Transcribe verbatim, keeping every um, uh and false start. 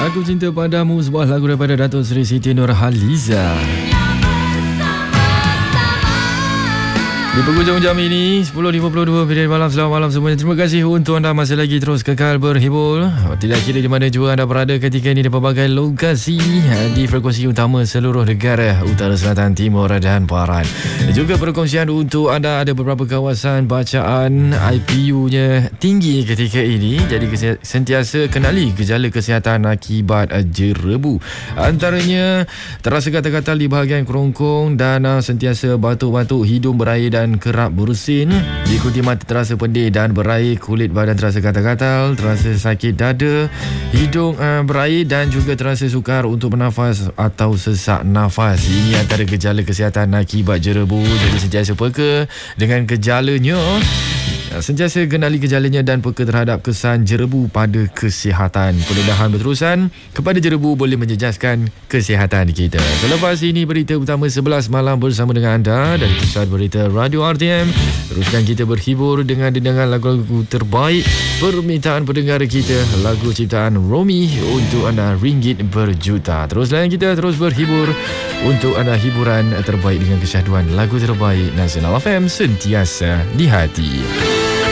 Aku Cinta Padamu, sebuah lagu daripada Datuk Seri Siti Nurhaliza. Di penghujung jam ini sepuluh lima puluh dua P D malam. Selamat malam semuanya. Terima kasih untuk anda masih lagi terus kekal berhibur. Tidak kira di mana jua anda berada ketika ini di pelbagai lokasi di frekuensi utama seluruh negara Utara, Selatan, Timur dan Barat. Dan juga perkongsian untuk anda, ada beberapa kawasan bacaan I P U-nya tinggi ketika ini. Jadi sentiasa kenali gejala kesihatan akibat jerebu. Antaranya terasa gatal-gatal di bahagian kerongkong dan sentiasa batuk-batuk, hidung berair dan dan kerap bersin, diikuti mata terasa pedih dan berair, kulit badan terasa gatal-gatal, terasa sakit dada, hidung uh, berair dan juga terasa sukar untuk bernafas atau sesak nafas. Ini antara gejala kesihatan akibat jerebu. Jadi sentiasa peka dengan gejalanya, sentiasa kenali gejalanya dan peka terhadap kesan jerebu pada kesihatan. Pendedahan berterusan kepada jerebu boleh menjejaskan kesihatan kita. Selepas ini berita utama sebelas malam bersama dengan anda dari pusat berita Radio R T M. Teruskan kita berhibur dengan dendangan lagu-lagu terbaik permintaan pendengar kita, lagu ciptaan Romi untuk anda ringgit berjuta. Terus layan kita, terus berhibur untuk anda, hiburan terbaik dengan kesyahduan lagu terbaik Nasional F M sentiasa di hati.